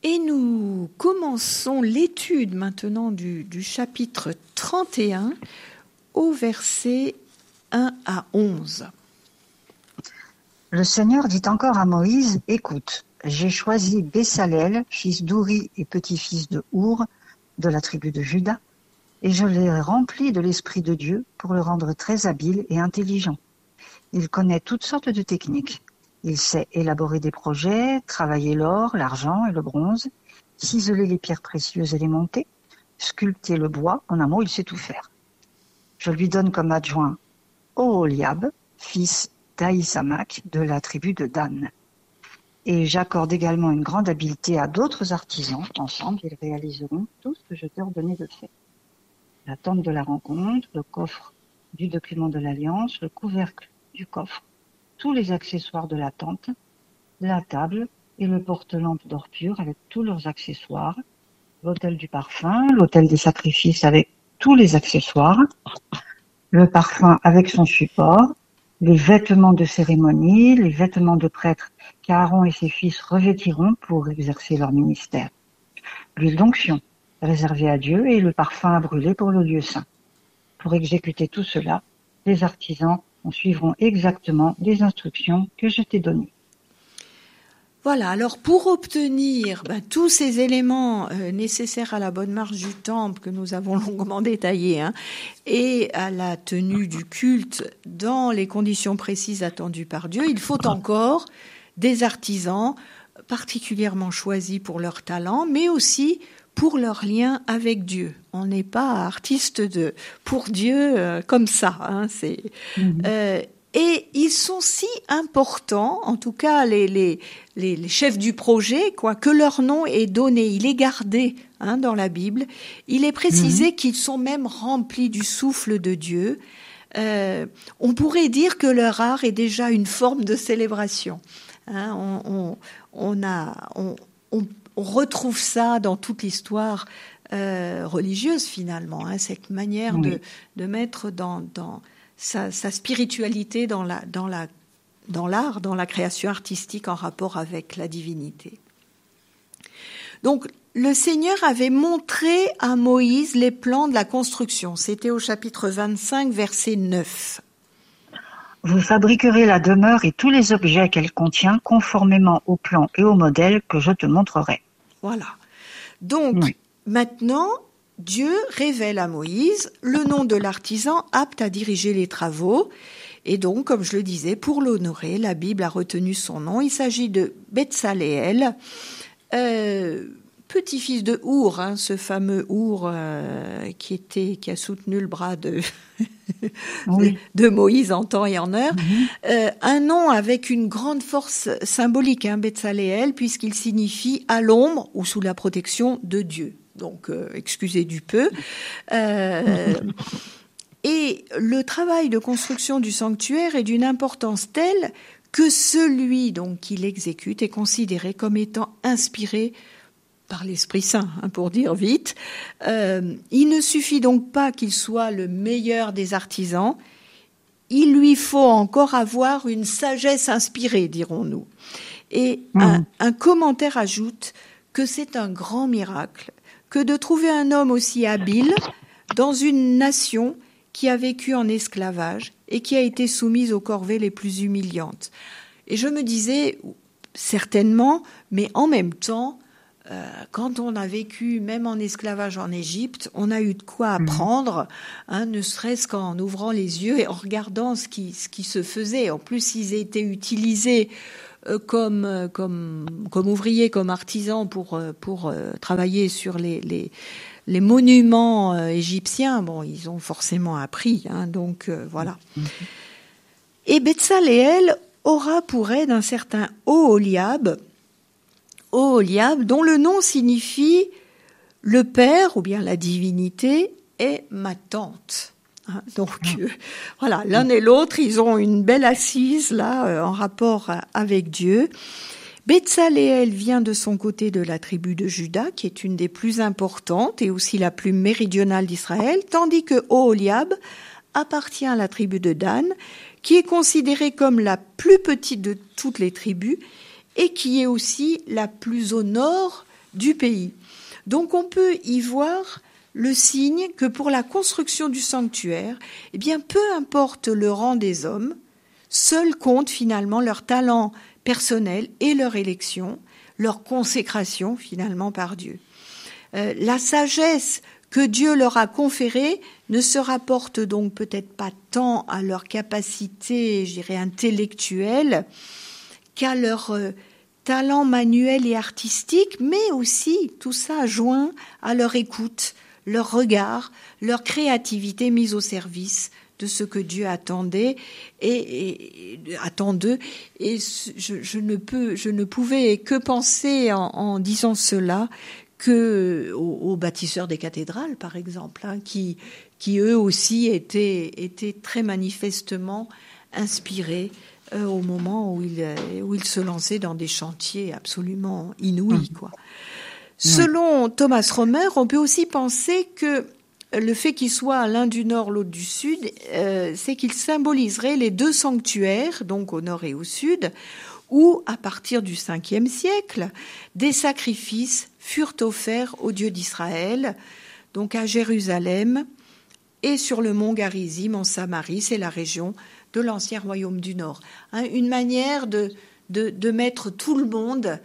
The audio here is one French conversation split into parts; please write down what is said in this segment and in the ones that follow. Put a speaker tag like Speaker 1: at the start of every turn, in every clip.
Speaker 1: Et nous commençons l'étude maintenant du chapitre 31 au verset 1 à 11.
Speaker 2: Le Seigneur dit encore à Moïse, « Écoute, j'ai choisi Bessalel, fils d'Ouri et petit-fils de Our, de la tribu de Juda, et je l'ai rempli de l'Esprit de Dieu pour le rendre très habile et intelligent. Il connaît toutes sortes de techniques. Il sait élaborer des projets, travailler l'or, l'argent et le bronze, ciseler les pierres précieuses et les monter, sculpter le bois, en un mot, il sait tout faire. Je lui donne comme adjoint Oholiab, fils d'Ahisamach, de la tribu de Dan. Et j'accorde également une grande habileté à d'autres artisans. Ensemble, ils réaliseront tout ce que je t'ai ordonné de faire. La tente de la rencontre, le coffre du document de l'Alliance, le couvercle du coffre, tous les accessoires de la tente, la table et le porte-lampe d'or pur avec tous leurs accessoires, l'autel du parfum, l'autel des sacrifices avec tous les accessoires, le parfum avec son support, les vêtements de cérémonie, les vêtements de prêtre qu'Aaron et ses fils revêtiront pour exercer leur ministère, l'huile d'onction réservée à Dieu et le parfum à brûler pour le lieu saint. Pour exécuter tout cela, les artisans en suivront exactement les instructions que je t'ai données.
Speaker 1: Voilà, alors pour obtenir tous ces éléments nécessaires à la bonne marche du temple que nous avons longuement détaillés et à la tenue du culte dans les conditions précises attendues par Dieu, il faut encore des artisans particulièrement choisis pour leur talent, mais aussi pour leur lien avec Dieu. On n'est pas artiste pour Dieu comme ça. Et ils sont si importants, en tout cas les chefs du projet, que leur nom est donné, il est gardé dans la Bible. Il est précisé qu'ils sont même remplis du souffle de Dieu. On pourrait dire que leur art est déjà une forme de célébration. On retrouve ça dans toute l'histoire religieuse finalement, cette manière de mettre dans sa spiritualité dans l'art, dans la création artistique en rapport avec la divinité. Donc, le Seigneur avait montré à Moïse les plans de la construction. C'était au chapitre 25, verset 9.
Speaker 2: Vous fabriquerez la demeure et tous les objets qu'elle contient conformément au plan et au modèle que je te montrerai.
Speaker 1: Voilà. Donc, maintenant, Dieu révèle à Moïse le nom de l'artisan apte à diriger les travaux. Et donc, comme je le disais, pour l'honorer, la Bible a retenu son nom. Il s'agit de Betsaléel, petit-fils de Our, ce fameux Our qui a soutenu le bras de Moïse en temps et en heure. Un nom avec une grande force symbolique, Betsaléel, puisqu'il signifie à l'ombre ou sous la protection de Dieu. Donc, excusez du peu. Et le travail de construction du sanctuaire est d'une importance telle que celui donc qu'il exécute est considéré comme étant inspiré par l'Esprit Saint, pour dire vite. Il ne suffit donc pas qu'il soit le meilleur des artisans, il lui faut encore avoir une sagesse inspirée, dirons-nous. Et un commentaire ajoute que c'est un grand miracle que de trouver un homme aussi habile dans une nation qui a vécu en esclavage et qui a été soumise aux corvées les plus humiliantes. Et je me disais, certainement, mais en même temps, quand on a vécu même en esclavage en Égypte, on a eu de quoi apprendre, ne serait-ce qu'en ouvrant les yeux et en regardant ce qui se faisait. En plus, ils étaient utilisés comme ouvriers, comme artisans pour travailler sur les monuments égyptiens. Bon, ils ont forcément appris, donc voilà. Et Betsaléel aura pour aide un certain Oholiab, dont le nom signifie le père ou bien la divinité est ma tante. Donc voilà, l'un et l'autre, ils ont une belle assise là en rapport avec Dieu. Betsaléel vient de son côté de la tribu de Juda, qui est une des plus importantes et aussi la plus méridionale d'Israël, tandis que Oholiab appartient à la tribu de Dan, qui est considérée comme la plus petite de toutes les tribus et qui est aussi la plus au nord du pays. Donc on peut y voir le signe que pour la construction du sanctuaire, eh bien, peu importe le rang des hommes, seul compte finalement leur talent personnel et leur élection, leur consécration finalement par Dieu. La sagesse que Dieu leur a conférée ne se rapporte donc peut-être pas tant à leur capacité, je dirais, intellectuelle, qu'à leur talent manuel et artistique, mais aussi tout ça joint à leur écoute, leur regard, leur créativité mise au service de ce que Dieu attendait et attend d'eux. Et je ne pouvais que penser en disant cela aux bâtisseurs des cathédrales, par exemple, qui eux aussi étaient très manifestement inspirés au moment où ils se lançaient dans des chantiers absolument inouïs, quoi. Selon Thomas Romer, on peut aussi penser que le fait qu'il soit l'un du nord, l'autre du sud, c'est qu'il symboliserait les deux sanctuaires, donc au nord et au sud, où, à partir du 5e siècle, des sacrifices furent offerts au Dieu d'Israël, donc à Jérusalem et sur le mont Garizim en Samarie, c'est la région de l'ancien royaume du Nord. Une manière de mettre tout le monde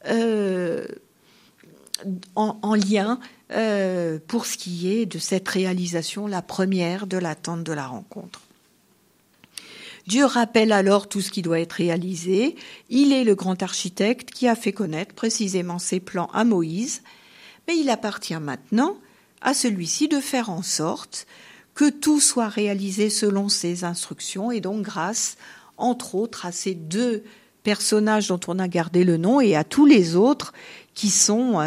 Speaker 1: en lien pour ce qui est de cette réalisation, la première de l'attente de la rencontre. Dieu rappelle alors tout ce qui doit être réalisé. Il est le grand architecte qui a fait connaître précisément ses plans à Moïse, mais il appartient maintenant à celui-ci de faire en sorte que tout soit réalisé selon ses instructions et donc grâce, entre autres, à ces deux personnages dont on a gardé le nom et à tous les autres qui sont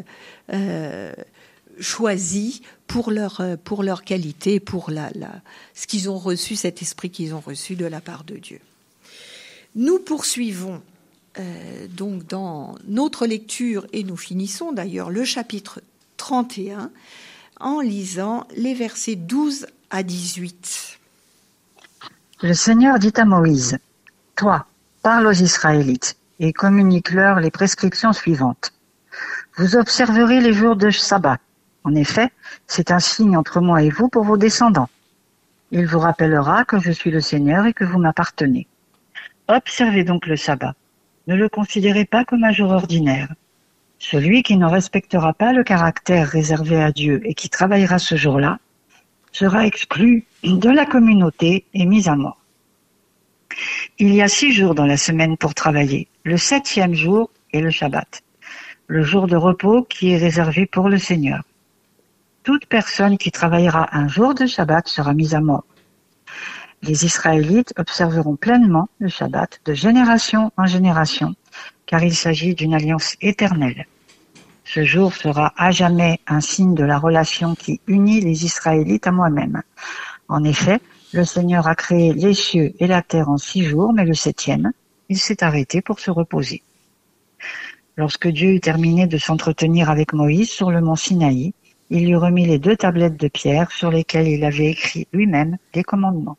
Speaker 1: choisis pour leur qualité, pour ce qu'ils ont reçu, cet esprit qu'ils ont reçu de la part de Dieu. Nous poursuivons donc dans notre lecture et nous finissons d'ailleurs le chapitre 31 en lisant les versets 12 à 18.
Speaker 2: Le Seigneur dit à Moïse, « Toi, parle aux Israélites et communique-leur les prescriptions suivantes. Vous observerez les jours de sabbat. En effet, c'est un signe entre moi et vous pour vos descendants. Il vous rappellera que je suis le Seigneur et que vous m'appartenez. Observez donc le sabbat. Ne le considérez pas comme un jour ordinaire. Celui qui ne respectera pas le caractère réservé à Dieu et qui travaillera ce jour-là sera exclu de la communauté et mis à mort. Il y a 6 jours dans la semaine pour travailler. Le 7e jour est le Shabbat, le jour de repos qui est réservé pour le Seigneur. Toute personne qui travaillera un jour de Shabbat sera mise à mort. Les Israélites observeront pleinement le Shabbat de génération en génération, car il s'agit d'une alliance éternelle. Ce jour sera à jamais un signe de la relation qui unit les Israélites à moi-même. En effet, le Seigneur a créé les cieux et la terre en 6 jours, mais le 7e, il s'est arrêté pour se reposer. Lorsque Dieu eut terminé de s'entretenir avec Moïse sur le mont Sinaï, il lui remit les 2 tablettes de pierre sur lesquelles il avait écrit lui-même les commandements.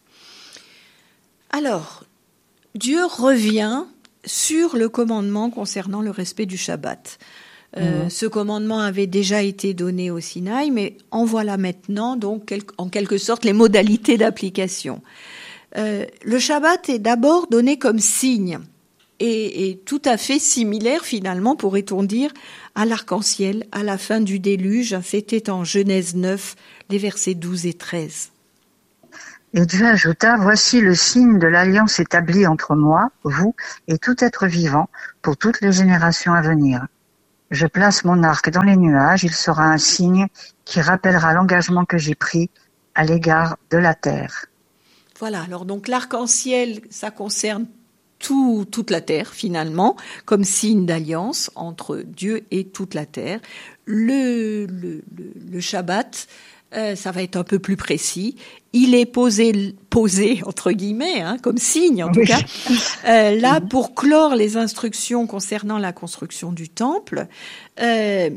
Speaker 1: Alors, Dieu revient sur le commandement concernant le respect du Shabbat. Ce commandement avait déjà été donné au Sinaï, mais en voilà maintenant donc en quelque sorte les modalités d'application. Le Shabbat est d'abord donné comme signe et tout à fait similaire finalement, pourrait-on dire, à l'arc-en-ciel à la fin du déluge. C'était en Genèse 9, les versets 12 et 13.
Speaker 2: Et Dieu ajouta, « Voici le signe de l'alliance établie entre moi, vous et tout être vivant pour toutes les générations à venir. Je place mon arc dans les nuages, il sera un signe qui rappellera l'engagement que j'ai pris à l'égard de la terre. »
Speaker 1: Voilà, alors donc l'arc-en-ciel, ça concerne toute la terre finalement, comme signe d'alliance entre Dieu et toute la terre. Le Shabbat, ça va être un peu plus précis. Il est posé entre guillemets, comme signe en tout cas, là pour clore les instructions concernant la construction du temple. Et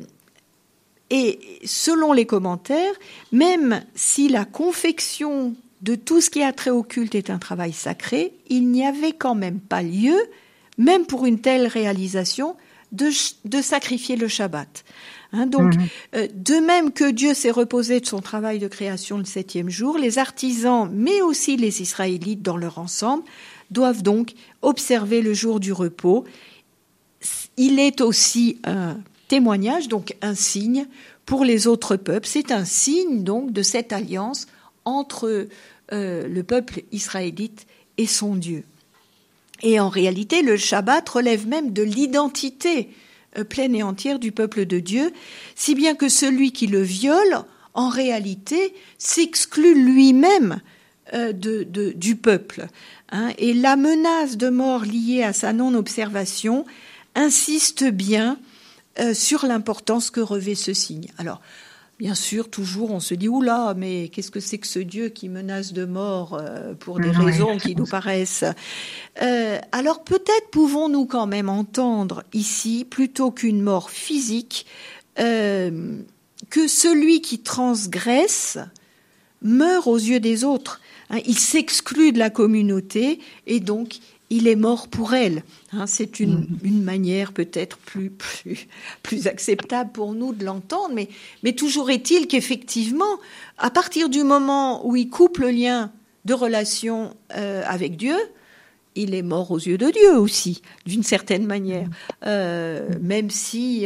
Speaker 1: selon les commentaires, même si la confection de tout ce qui a trait au culte est un travail sacré, il n'y avait quand même pas lieu, même pour une telle réalisation, de sacrifier le Shabbat. Donc, de même que Dieu s'est reposé de son travail de création le 7e jour, les artisans, mais aussi les Israélites dans leur ensemble, doivent donc observer le jour du repos. Il est aussi un témoignage, donc un signe pour les autres peuples. C'est un signe donc de cette alliance entre le peuple israélite et son Dieu. Et en réalité, le Shabbat relève même de l'identité pleine et entière du peuple de Dieu, si bien que celui qui le viole, en réalité, s'exclut lui-même du peuple. Et la menace de mort liée à sa non-observation insiste bien sur l'importance que revêt ce signe. Alors, bien sûr, toujours, on se dit « Oula, mais qu'est-ce que c'est que ce Dieu qui menace de mort pour des raisons qui nous paraissent… » Alors, peut-être pouvons-nous quand même entendre ici, plutôt qu'une mort physique, que celui qui transgresse meurt aux yeux des autres. Il s'exclut de la communauté et donc il est mort pour elle. C'est une manière peut-être plus acceptable pour nous de l'entendre, mais toujours est-il qu'effectivement, à partir du moment où il coupe le lien de relation avec Dieu, il est mort aux yeux de Dieu aussi, d'une certaine manière. Même si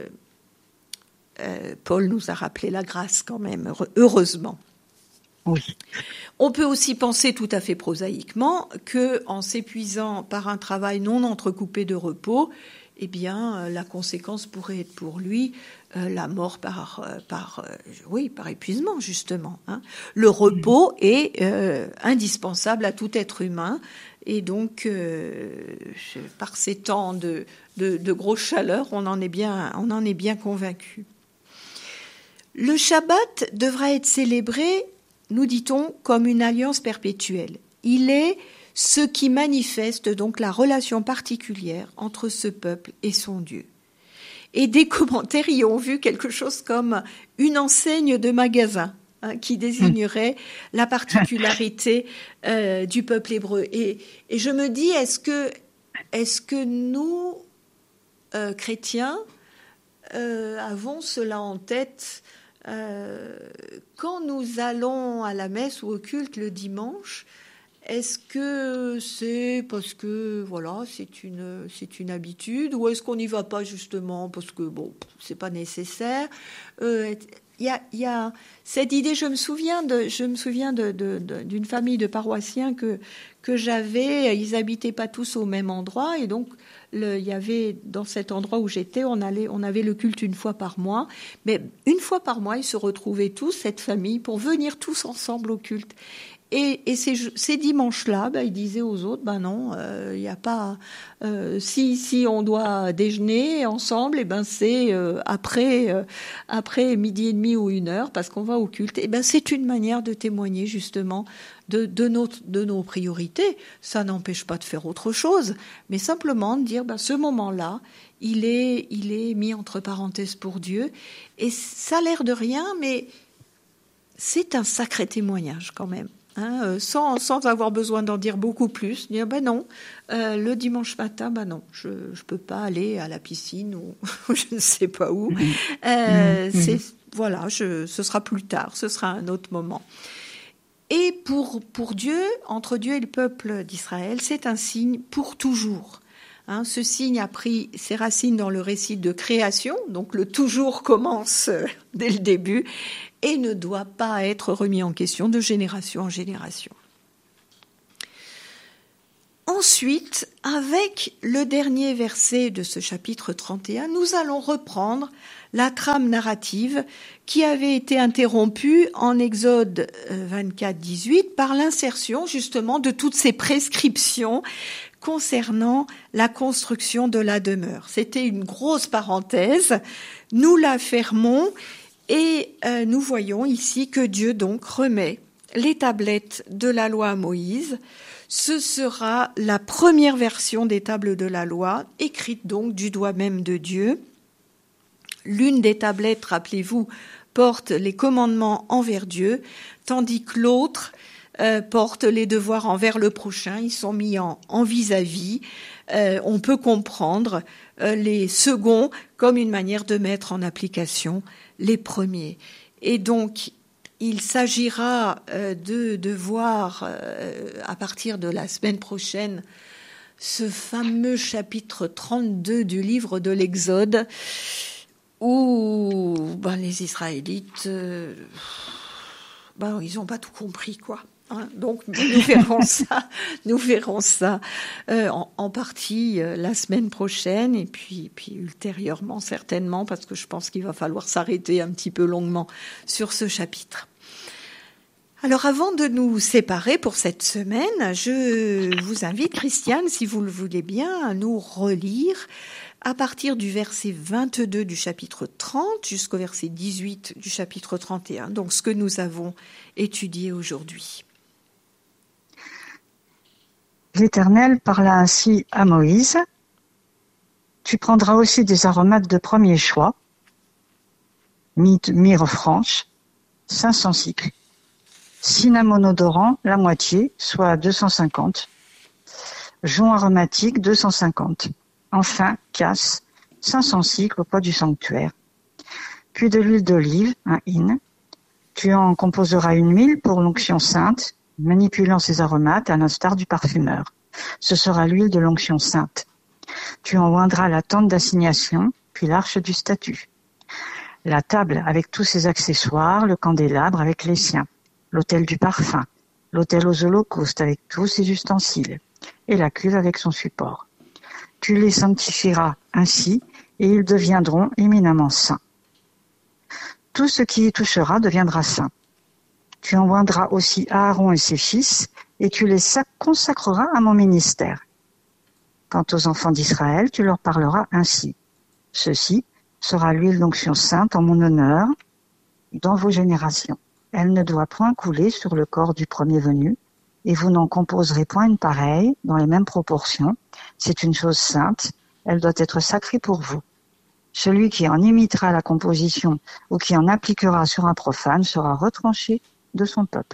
Speaker 1: Paul nous a rappelé la grâce quand même, heureusement.
Speaker 2: Oui.
Speaker 1: On peut aussi penser tout à fait prosaïquement que, en s'épuisant par un travail non entrecoupé de repos, eh bien, la conséquence pourrait être pour lui la mort par épuisement, justement. Le repos est indispensable à tout être humain, et donc, par ces temps de grosse chaleur, on en est bien convaincu. Le Shabbat devra être célébré, nous dit-on, comme une alliance perpétuelle. Il est ce qui manifeste donc la relation particulière entre ce peuple et son Dieu. Et des commentaires y ont vu quelque chose comme une enseigne de magasin qui désignerait la particularité du peuple hébreu. Et je me dis, est-ce que nous, chrétiens, avons cela en tête quand nous allons à la messe ou au culte le dimanche? Est-ce que c'est parce que voilà, c'est une habitude, ou est-ce qu'on n'y va pas justement parce que bon, c'est pas nécessaire? Il y a cette idée. Je me souviens d'une famille de paroissiens que j'avais. Ils habitaient pas tous au même endroit, et donc il y avait dans cet endroit où j'étais, on avait le culte une fois par mois, mais une fois par mois, ils se retrouvaient tous, cette famille, pour venir tous ensemble au culte. Et ces dimanches-là, ils disaient aux autres, non, il y a pas. Si on doit déjeuner ensemble, c'est après midi et demi ou 1h, parce qu'on va au culte. C'est une manière de témoigner justement de nos priorités. Ça n'empêche pas de faire autre chose, mais simplement de dire, ce moment-là, il est mis entre parenthèses pour Dieu. Et ça a l'air de rien, mais c'est un sacré témoignage quand même. Sans avoir besoin d'en dire beaucoup plus, dire non, le dimanche matin, non, je peux pas aller à la piscine ou je ne sais pas où. Ce sera plus tard, ce sera un autre moment. Et pour Dieu, entre Dieu et le peuple d'Israël, c'est un signe pour toujours. Ce signe a pris ses racines dans le récit de création, donc le toujours commence dès le début, et ne doit pas être remis en question de génération en génération. Ensuite, avec le dernier verset de ce chapitre 31, nous allons reprendre la trame narrative qui avait été interrompue en Exode 24, 18 par l'insertion justement de toutes ces prescriptions concernant la construction de la demeure. C'était une grosse parenthèse, nous la fermons et nous voyons ici que Dieu donc remet les tablettes de la loi à Moïse. Ce sera la première version des tables de la loi, écrite donc du doigt même de Dieu. L'une des tablettes, rappelez-vous, porte les commandements envers Dieu, tandis que l'autre porte les devoirs envers le prochain. Ils sont mis en vis-à-vis. on peut comprendre les seconds comme une manière de mettre en application les premiers. Et donc, il s'agira de voir à partir de la semaine prochaine ce fameux chapitre 32 du livre de l'Exode où les Israélites, ils n'ont pas tout compris, quoi. Donc nous verrons ça en partie la semaine prochaine et puis ultérieurement certainement, parce que je pense qu'il va falloir s'arrêter un petit peu longuement sur ce chapitre. Alors avant de nous séparer pour cette semaine, je vous invite, Christiane, si vous le voulez bien, à nous relire à partir du verset 22 du chapitre 30 jusqu'au verset 18 du chapitre 31, donc ce que nous avons étudié aujourd'hui.
Speaker 2: L'Éternel parla ainsi à Moïse. Tu prendras aussi des aromates de premier choix, myrrhe franche, 500 cycles, cinnamon odorant, la moitié, soit 250, jonc aromatique, 250, enfin, casse, 500 cycles au poids du sanctuaire, puis de l'huile d'olive, un hin. Tu en composeras une huile pour l'onction sainte, manipulant ces aromates à l'instar du parfumeur. Ce sera l'huile de l'onction sainte. Tu en oindras la tente d'assignation, puis l'arche du statut, la table avec tous ses accessoires, le candélabre avec les siens, l'autel du parfum, l'autel aux holocaustes avec tous ses ustensiles, et la cuve avec son support. Tu les sanctifieras ainsi, et ils deviendront éminemment saints. Tout ce qui y touchera deviendra saint. Tu en oindras aussi Aaron et ses fils, et tu les consacreras à mon ministère. Quant aux enfants d'Israël, tu leur parleras ainsi. Ceci sera l'huile d'onction sainte en mon honneur dans vos générations. Elle ne doit point couler sur le corps du premier venu, et vous n'en composerez point une pareille dans les mêmes proportions. C'est une chose sainte, elle doit être sacrée pour vous. Celui qui en imitera la composition ou qui en appliquera sur un profane sera retranché de son peuple.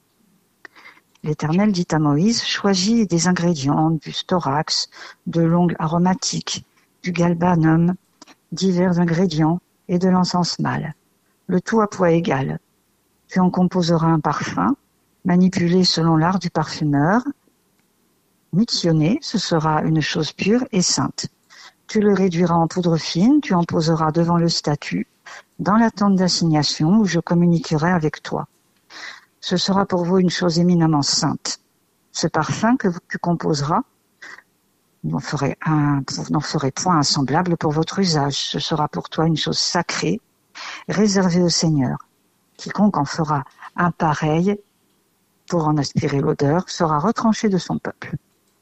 Speaker 2: L'Éternel dit à Moïse, choisis des ingrédients, du storax, de l'ongle aromatique, du galbanum, divers ingrédients et de l'encens mâle, le tout à poids égal. Tu en composeras un parfum, manipulé selon l'art du parfumeur, mixionné, ce sera une chose pure et sainte. Tu le réduiras en poudre fine, tu en poseras devant le statut, dans la tente d'assignation où je communiquerai avec toi. Ce sera pour vous une chose éminemment sainte. Ce parfum que tu composeras, vous n'en ferez point un semblable pour votre usage. Ce sera pour toi une chose sacrée, réservée au Seigneur. Quiconque en fera un pareil, pour en aspirer l'odeur, sera retranché de son peuple.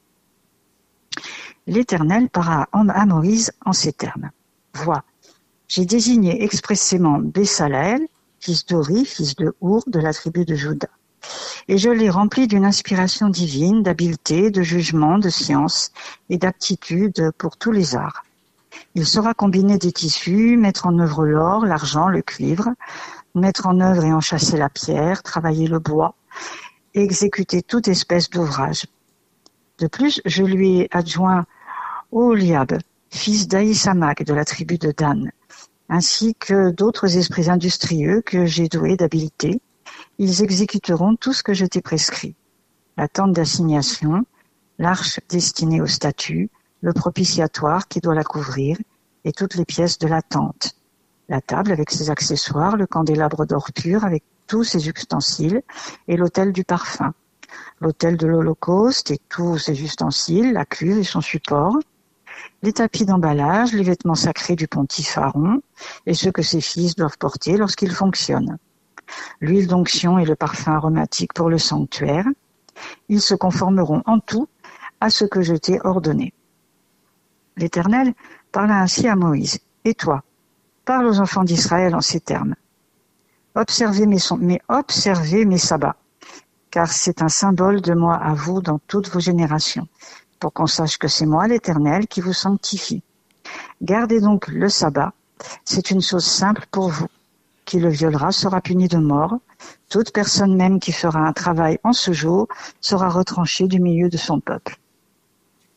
Speaker 2: L'Éternel parla à Moïse en ces termes. Vois, j'ai désigné expressément Bessaleel, fils d'Ori, fils de Our, de la tribu de Juda. Et je l'ai rempli d'une inspiration divine, d'habileté, de jugement, de science et d'aptitude pour tous les arts. Il saura combiner des tissus, mettre en œuvre l'or, l'argent, le cuivre, mettre en œuvre et enchâsser la pierre, travailler le bois et exécuter toute espèce d'ouvrage. De plus, je lui ai adjoint Oholiab, fils d'Ahisamach de la tribu de Dan, ainsi que d'autres esprits industrieux que j'ai doués d'habileté. Ils exécuteront tout ce que je t'ai prescrit. La tente d'assignation, l'arche destinée au statut, le propitiatoire qui doit la couvrir, et toutes les pièces de la tente. La table avec ses accessoires, le candélabre d'or pur avec tous ses ustensiles, et l'autel du parfum. L'autel de l'Holocauste et tous ses ustensiles, la cuve et son support, les tapis d'emballage, les vêtements sacrés du pontife Aaron, et ceux que ses fils doivent porter lorsqu'ils fonctionnent. L'huile d'onction et le parfum aromatique pour le sanctuaire, ils se conformeront en tout à ce que je t'ai ordonné. L'Éternel parla ainsi à Moïse. Et toi, parle aux enfants d'Israël en ces termes. Observez mes sabbats, car c'est un symbole de moi à vous dans toutes vos générations, pour qu'on sache que c'est moi, l'Éternel, qui vous sanctifie. Gardez donc le sabbat, c'est une chose simple pour vous. Qui le violera sera puni de mort. Toute personne même qui fera un travail en ce jour sera retranchée du milieu de son peuple.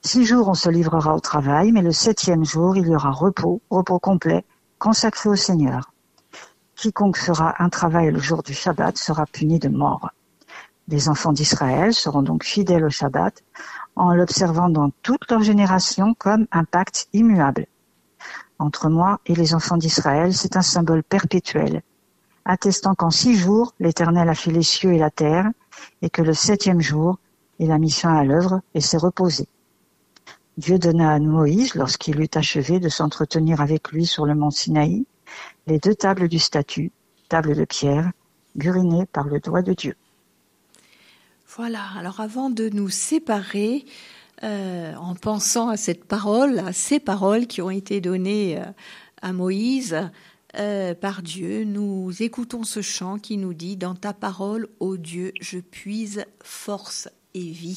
Speaker 2: 6 jours, on se livrera au travail, mais le 7e jour, il y aura repos, repos complet, consacré au Seigneur. Quiconque fera un travail le jour du Shabbat sera puni de mort. Les enfants d'Israël seront donc fidèles au Shabbat en l'observant dans toute leur génération comme un pacte immuable. Entre moi et les enfants d'Israël, c'est un symbole perpétuel, attestant qu'en 6 jours, l'Éternel a fait les cieux et la terre, et que le 7e jour, il a mis fin à l'œuvre et s'est reposé. Dieu donna à Moïse, lorsqu'il eut achevé de s'entretenir avec lui sur le mont Sinaï, les 2 tables du statut, tables de pierre, burinées par le doigt de Dieu.
Speaker 1: Voilà, alors avant de nous séparer, en pensant à cette parole, à ces paroles qui ont été données à Moïse par Dieu, nous écoutons ce chant qui nous dit « Dans ta parole, ô Dieu, je puise force et vie ».